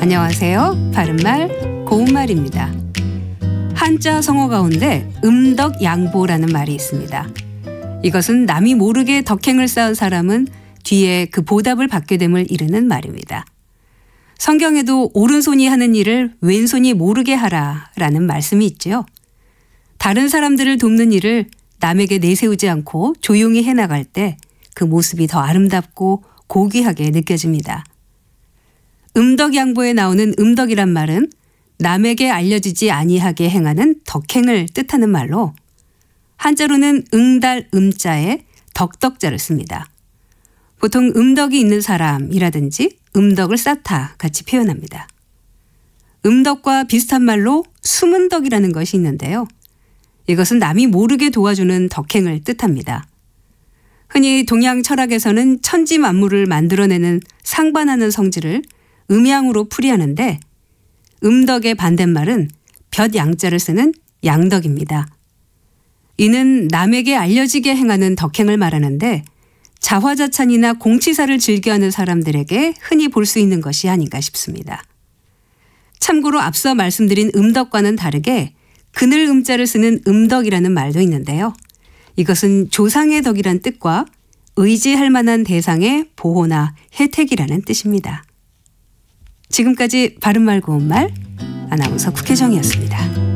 안녕하세요. 바른말 고운말입니다. 한자 성어 가운데 음덕양보라는 말이 있습니다. 이것은 남이 모르게 덕행을 쌓은 사람은 뒤에 그 보답을 받게 됨을 이르는 말입니다. 성경에도 오른손이 하는 일을 왼손이 모르게 하라라는 말씀이 있죠. 다른 사람들을 돕는 일을 남에게 내세우지 않고 조용히 해나갈 때 그 모습이 더 아름답고 고귀하게 느껴집니다. 음덕양보에 나오는 음덕이란 말은 남에게 알려지지 아니하게 행하는 덕행을 뜻하는 말로 한자로는 응달 음자에 덕덕자를 씁니다. 보통 음덕이 있는 사람이라든지 음덕을 쌓다 같이 표현합니다. 음덕과 비슷한 말로 숨은 덕이라는 것이 있는데요. 이것은 남이 모르게 도와주는 덕행을 뜻합니다. 흔히 동양 철학에서는 천지 만물을 만들어내는 상반하는 성질을 음양으로 풀이하는데 음덕의 반대말은 볕양자를 쓰는 양덕입니다. 이는 남에게 알려지게 행하는 덕행을 말하는데 자화자찬이나 공치사를 즐겨하는 사람들에게 흔히 볼 수 있는 것이 아닌가 싶습니다. 참고로 앞서 말씀드린 음덕과는 다르게 그늘 음자를 쓰는 음덕이라는 말도 있는데요. 이것은 조상의 덕이란 뜻과 의지할 만한 대상의 보호나 혜택이라는 뜻입니다. 지금까지 바른말 고운말 아나운서 국혜정이었습니다.